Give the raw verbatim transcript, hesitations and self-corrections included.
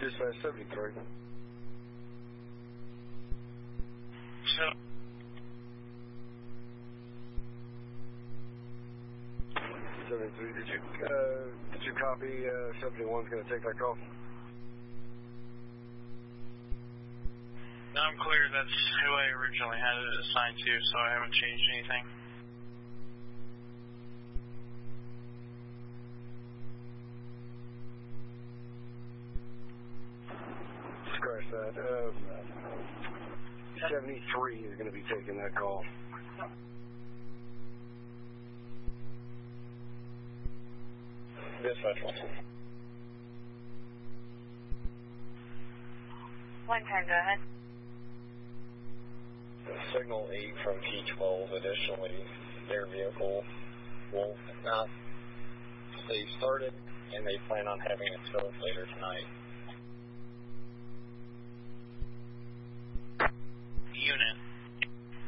Dispatch seventy-three. So, seventy-three, did you, uh, did you copy, uh, seventy-one's gonna take that call? no, I'm clear. That's who I originally had it assigned to, so I haven't changed anything. Scratch that. Uh, seventy-three is gonna be taking that call. Dispatch one. One time, go ahead. Signal eight from T twelve. Additionally, their vehicle will not stay started, and they plan on having it towed later tonight.